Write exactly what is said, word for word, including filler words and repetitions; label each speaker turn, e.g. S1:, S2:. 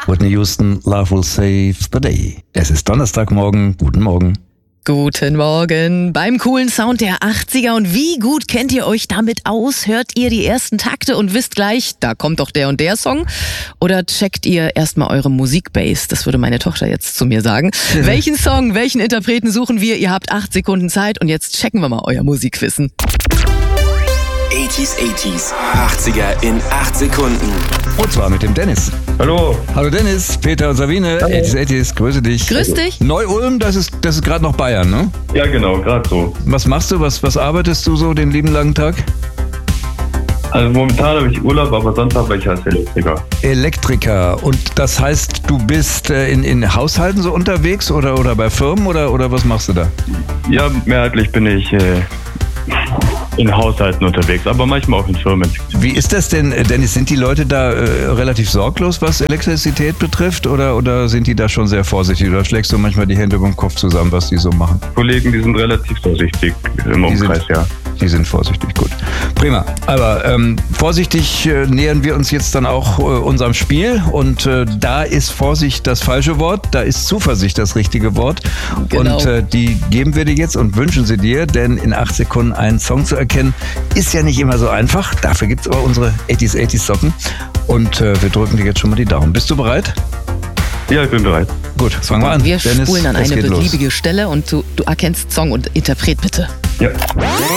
S1: Whitney Houston, Love Will Save the Day. Es ist Donnerstagmorgen. Guten Morgen.
S2: Guten Morgen beim coolen Sound der achtziger. Und wie gut kennt ihr euch damit aus? Hört ihr die ersten Takte und wisst gleich, da kommt doch der und der Song? Oder checkt ihr erstmal eure Musikbase? Das würde meine Tochter jetzt zu mir sagen. Welchen Song, welchen Interpreten suchen wir? Ihr habt acht Sekunden Zeit und jetzt checken wir mal euer Musikwissen.
S3: achtziger, achtziger, achtziger in acht Sekunden.
S1: Und zwar mit dem Dennis.
S4: Hallo.
S1: Hallo Dennis, Peter und Sabine. achtziger, achtziger, grüße dich.
S2: Grüß dich.
S1: Neu-Ulm, das ist, das ist gerade noch Bayern, ne?
S4: Ja, genau, gerade so.
S1: Was machst du? Was, was arbeitest du so den lieben langen Tag?
S4: Also momentan habe ich Urlaub, aber sonst arbeite ich als Elektriker.
S1: Elektriker. Und das heißt, du bist äh, in, in Haushalten so unterwegs oder, oder bei Firmen oder, oder was machst du da?
S4: Ja, mehrheitlich bin ich äh, in Haushalten unterwegs, aber manchmal auch in Firmen.
S1: Wie ist das denn, Dennis? Sind die Leute da äh, relativ sorglos, was Elektrizität betrifft? Oder, oder sind die da schon sehr vorsichtig? Oder schlägst du manchmal die Hände über den Kopf zusammen, was die so machen?
S4: Kollegen, die sind relativ vorsichtig im Umkreis, ja.
S1: Die sind vorsichtig, gut. Prima. Aber ähm, vorsichtig äh, nähern wir uns jetzt dann auch äh, unserem Spiel. Und äh, da ist Vorsicht das falsche Wort, da ist Zuversicht das richtige Wort.
S2: Genau.
S1: Und äh, die geben wir dir jetzt und wünschen sie dir, denn in acht Sekunden einen Song zu erkennen, ist ja nicht immer so einfach. Dafür gibt es aber unsere achtziger, achtziger Socken. Und äh, wir drücken dir jetzt schon mal die Daumen. Bist du bereit?
S4: Ja, ich bin bereit.
S1: Gut, fangen wir an.
S2: Wir
S1: Dennis,
S2: spulen an
S1: es
S2: eine
S1: geht los.
S2: beliebige Stelle und du, du erkennst Song und Interpret bitte.
S4: Ja.